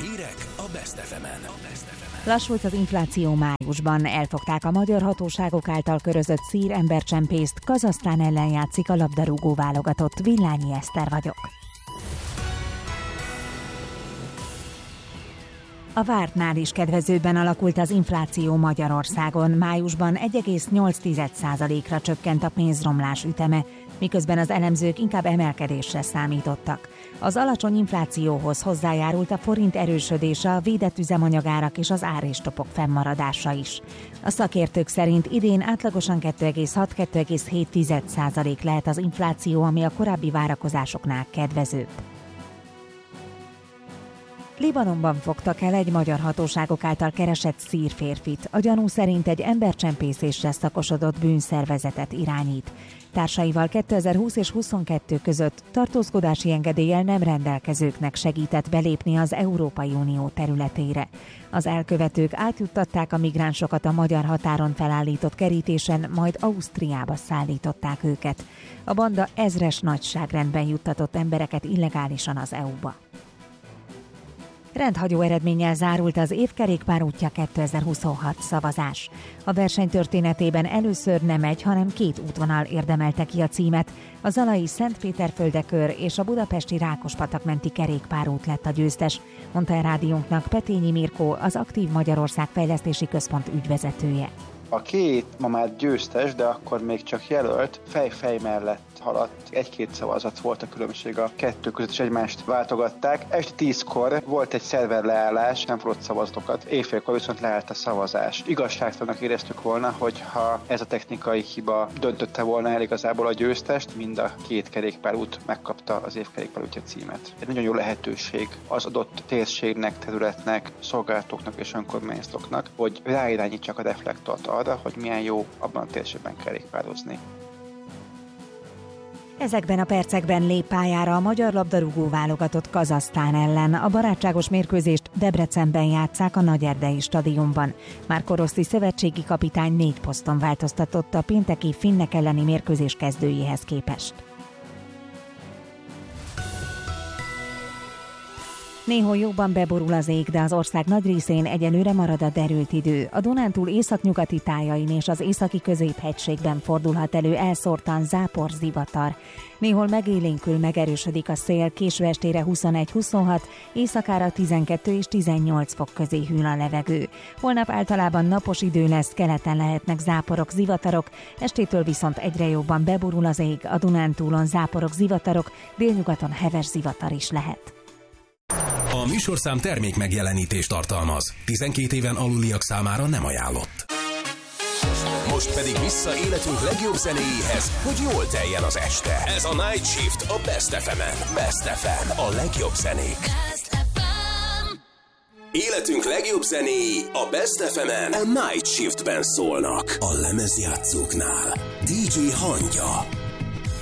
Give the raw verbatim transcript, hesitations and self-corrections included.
Hírek a Best ef emen. Lassult az infláció májusban, elfogták a magyar hatóságok által körözött szír embercsempészt, Kazahsztán ellen játszik a labdarúgó válogatott. Villányi Eszter vagyok. A vártnál is kedvezőbben alakult az infláció Magyarországon. Májusban egy egész nyolc százalékra csökkent a pénzromlás üteme, miközben az elemzők inkább emelkedésre számítottak. Az alacsony inflációhoz hozzájárult a forint erősödése, a védett üzemanyagárak és az áristopok fennmaradása is. A szakértők szerint idén átlagosan kettő egész hat - kettő egész hét százalék lehet az infláció, ami a korábbi várakozásoknál kedvezőbb. Libanonban fogtak el egy magyar hatóságok által keresett szír férfit. A gyanú szerint egy embercsempészésre szakosodott bűnszervezetet irányít. Társaival kétezer-húsz és huszonkettő között tartózkodási engedéllyel nem rendelkezőknek segített belépni az Európai Unió területére. Az elkövetők átjuttatták a migránsokat a magyar határon felállított kerítésen, majd Ausztriába szállították őket. A banda ezres nagyságrendben juttatott embereket illegálisan az é u-ba. Rendhagyó eredménnyel zárult az év kerékpárútja kétezer-huszonhat szavazás. A verseny történetében először nem egy, hanem két útvonal érdemelte ki a címet. A zalai Szentpéterföldekör és a budapesti Rákospatak menti kerékpárút lett a győztes, mondta a rádiónknak Petényi Mirkó, az Aktív Magyarország Fejlesztési Központ ügyvezetője. A két ma már győztes, de akkor még csak jelölt, fej-fej mellett haladt. Egy-két szavazat volt a különbség a kettő között, és egymást váltogatták. Este tízkor volt egy szerver leállás, nem fogott szavazatokat. Éjfélkor viszont leállt a szavazás. Igazságtalannak éreztük volna, hogyha ez a technikai hiba döntötte volna el igazából a győztest, mind a két kerékpárút megkapta az év kerékpárútja címet. Egy nagyon jó lehetőség az adott térségnek, területnek, szolgálatoknak és önkormányzatoknak, hogy ráirányítsák a reflektort arra, hogy milyen jó abban a térségben kerékpározni. Ezekben a percekben lép pályára a magyar labdarúgó válogatott Kazahsztán ellen. A barátságos mérkőzést Debrecenben játsszák a Nagyerdei stadionban. Márko Rossi szövetségi kapitány négy poszton változtatott a pénteki finnek elleni mérkőzés kezdőjéhez képest. Néhol jobban beborul az ég, de az ország nagy részén egyelőre marad a derült idő. A Dunántúl északnyugati tájain és az északi középhegységben fordulhat elő elszórtan zápor, zivatar. Néhol megélénkül, megerősödik a szél, késő estére huszonegy-huszonhat, éjszakára tizenkettő és tizennyolc fok közé hűl a levegő. Holnap általában napos idő lesz, keleten lehetnek záporok, zivatarok, estétől viszont egyre jobban beborul az ég, a Dunántúlon záporok, zivatarok, délnyugaton heves zivatar is lehet. A műsorszám termék megjelenítést tartalmaz. tizenkét éven aluliak számára nem ajánlott. Most pedig vissza életünk legjobb zenéjéhez, hogy jól teljen az este. Ez a Night Shift a Best ef emen. Best ef em, a legjobb zenék. Életünk legjobb zenéi a Best ef emen a Night Shiftben szólnak. A lemezjátszóknál dé dzsé Hangya.